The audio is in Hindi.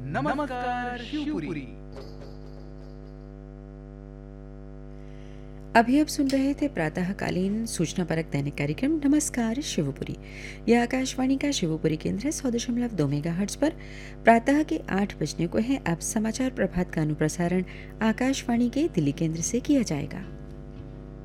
नमस्कार शिवपुरी। अभी आप सुन रहे थे प्रातःकालीन सूचना परक दैनिक कार्यक्रम नमस्कार शिवपुरी। यह आकाशवाणी का शिवपुरी केंद्र है 100.2 मेगाहर्ट्ज पर। प्रातः के 8 बजने को है। अब समाचार प्रभात का अनुप्रसारण आकाशवाणी के दिल्ली केंद्र से किया जाएगा।